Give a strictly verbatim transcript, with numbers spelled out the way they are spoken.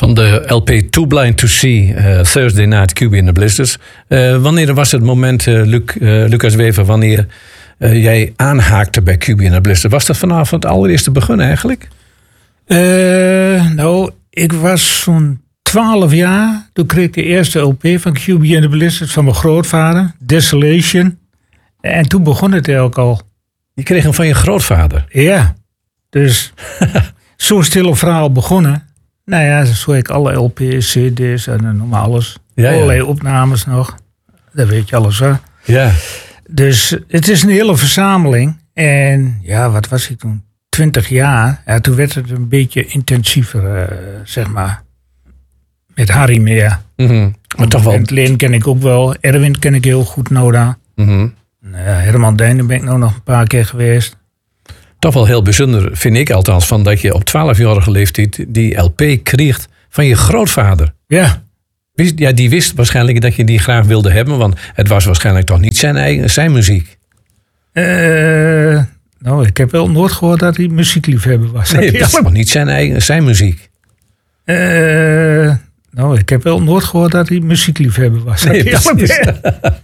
Van de L P Too Blind to See, uh, Thursday Night Q B and the Blisters. Uh, wanneer was het moment, uh, Luc, uh, Lucas Wever, wanneer uh, jij aanhaakte bij Q B and the Blisters? Was dat vanaf het allereerste begin eigenlijk? Uh, nou, ik was zo'n twaalf jaar. Toen kreeg ik de eerste L P van Q B and the Blisters van mijn grootvader, Desolation. En toen begon het eigenlijk al. Je kreeg hem van je grootvader? Ja, dus zo'n stille verhaal begonnen. Nou ja, zo heb ik alle L P's, C D's en noem maar alles. Ja, ja. Allerlei opnames nog. Daar weet je alles van. Ja. Dus het is een hele verzameling. En ja, wat was ik toen? Twintig jaar. Ja, toen werd het een beetje intensiever, uh, zeg maar. Met Harry meer. Mm-hmm. Maar toch wel. Leen ken ik ook wel. Erwin ken ik heel goed, Noda. Mm-hmm. Nou ja, Herman Dijnen ben ik nou nog een paar keer geweest. Toch wel heel bijzonder, vind ik althans, van dat je op twaalfjarige leeftijd die L P kreeg van je grootvader. Ja. Wist, ja, die wist waarschijnlijk dat je die graag wilde hebben, want het was waarschijnlijk toch niet zijn eigen, zijn muziek. Uh, nou, ik heb wel nooit gehoord dat hij muziekliefhebber was. Nee, het was toch niet zijn eigen, zijn muziek. Uh, nou, ik heb wel nooit gehoord dat hij muziekliefhebber was. Nee,